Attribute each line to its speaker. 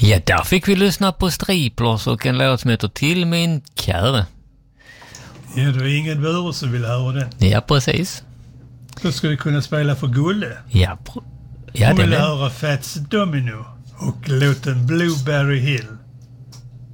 Speaker 1: Ja, där fick vi lyssna på Striplers och en låt som heter Till min käre.
Speaker 2: Ja, det är ingen Bure som vill höra den.
Speaker 1: Ja, precis.
Speaker 2: Då ska vi kunna spela för Gulle.
Speaker 1: Ja,
Speaker 2: Hon vill höra Fats Domino och låten Blueberry Hill.